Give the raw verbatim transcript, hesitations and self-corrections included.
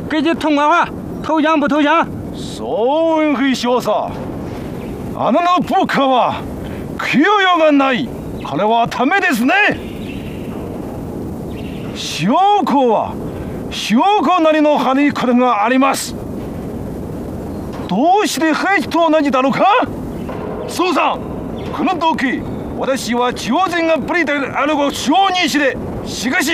这就通话话，投降不投降？ そういうふう少佐、あなたの部下は給与がない。これはダメですね。将校は将校なりの張り方があります。どうして兵士と同じだろうか。総さん、この時私は朝鮮がブリであるを承認して、しかし